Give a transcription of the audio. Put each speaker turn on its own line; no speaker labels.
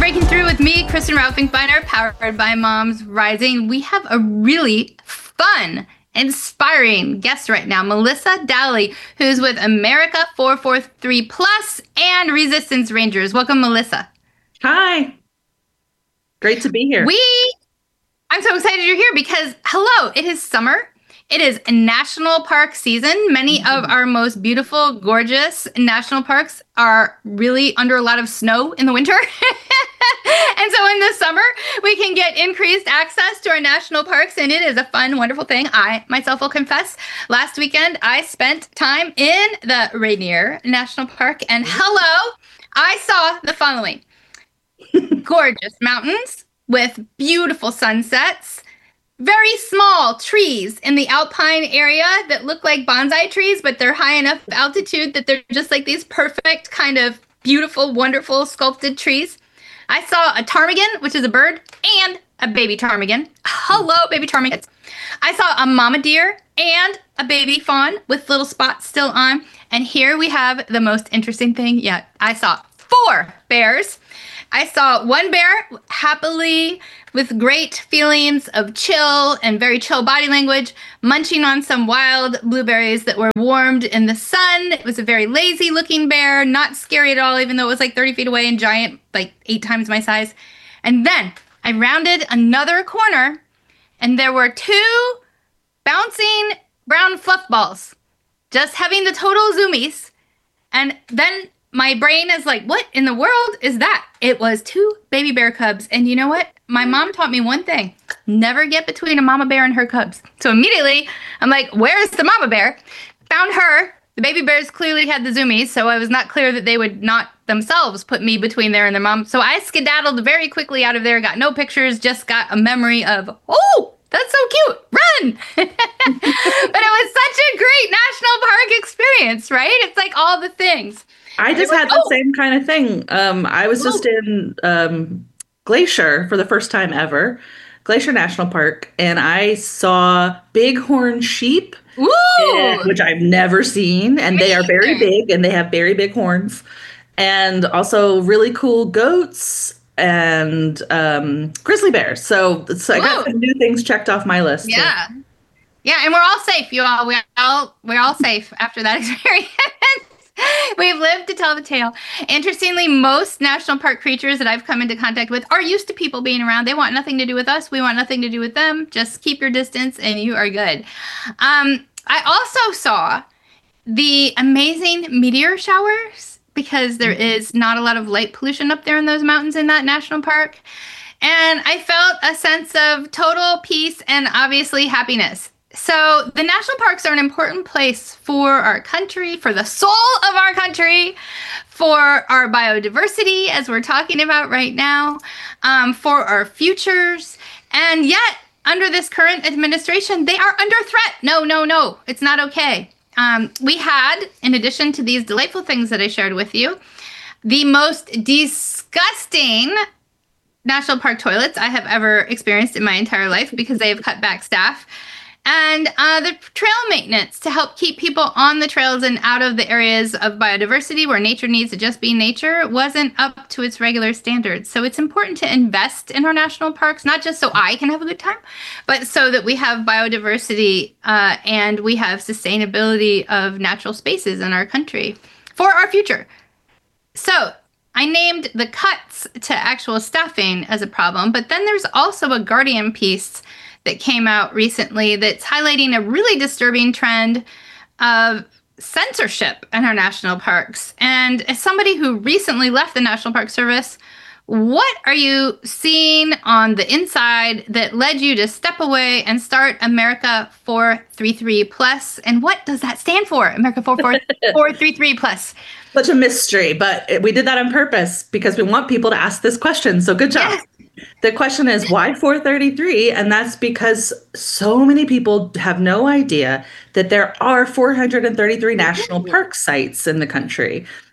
Breaking Through with me, Kristen Raufinkbeiner, powered by Moms Rising. We have a really fun, inspiring guest right now, Melissa Dowley, who's with America 443 Plus and Resistance Rangers. Welcome, Melissa.
Hi. Great to be here.
I'm so excited you're here because, hello, it is summer. It is national park season. Many of our most beautiful, gorgeous national parks are really under a lot of snow in the winter. And so in the summer, we can get increased access to our national parks, and it is a fun, wonderful thing. I myself will confess, last weekend, I spent time in the Rainier National Park, and hello, I saw the following. Gorgeous mountains with beautiful sunsets, very small trees in the alpine area that look like bonsai trees, but they're high enough altitude that they're just like these perfect kind of beautiful, wonderful sculpted trees. I saw a ptarmigan, which is a bird, and a baby ptarmigan. Hello, baby ptarmigans. I saw a mama deer and a baby fawn with little spots still on. And here we have the most interesting thing yet. I saw 4 bears. I saw one bear happily, with great feelings of chill and very chill body language, munching on some wild blueberries that were warmed in the sun. It was a very lazy looking bear, not scary at all, even though it was like 30 feet away and giant, like 8 times my size. And then I rounded another corner and there were 2 bouncing brown fluff balls, just having the total zoomies. And then my brain is like, what in the world is that? It was 2 baby bear cubs. And you know what? My mom taught me one thing: never get between a mama bear and her cubs. So immediately I'm like, where's the mama bear? Found her. The baby bears clearly had the zoomies, so I was not clear that they would not themselves put me between there and their mom. So I skedaddled very quickly out of there, got no pictures, just got a memory of, oh, that's so cute, run! But it was such a great national park experience, right? It's like all the things.
I just had the same kind of thing. I was just in Glacier for the first time ever, Glacier National Park, and I saw bighorn sheep, which I've never seen, and they are very big, and they have very big horns, and also really cool goats and grizzly bears. So I got some new things checked off my list.
Yeah. Too. Yeah, and we're all safe, you all. We're all safe after that experience. We've lived to tell the tale. Interestingly, most national park creatures that I've come into contact with are used to people being around. They want nothing to do with us. We want nothing to do with them. Just keep your distance and you are good. I also saw the amazing meteor showers because there is not a lot of light pollution up there in those mountains in that national park. And I felt a sense of total peace and obviously happiness. So the national parks are an important place for our country, for the soul of our country, for our biodiversity, as we're talking about right now, for our futures. And yet, under this current administration, they are under threat. No, it's not okay. We had, in addition to these delightful things that I shared with you, the most disgusting national park toilets I have ever experienced in my entire life because they have cut back staff. And the trail maintenance to help keep people on the trails and out of the areas of biodiversity where nature needs to just be nature wasn't up to its regular standards. So it's important to invest in our national parks, not just so I can have a good time, but so that we have biodiversity and we have sustainability of natural spaces in our country for our future. So I named the cuts to actual staffing as a problem, but then there's also a Guardian piece that came out recently that's highlighting a really disturbing trend of censorship in our national parks. And as somebody who recently left the National Park Service, what are you seeing on the inside that led you to step away and start America 433 Plus? And what does that stand for, America 433 Plus?
Such a mystery, but we did that on purpose because we want people to ask this question. So good job. Yes. The question is, why 433? And that's because so many people have no idea that there are 433 national park sites in the country.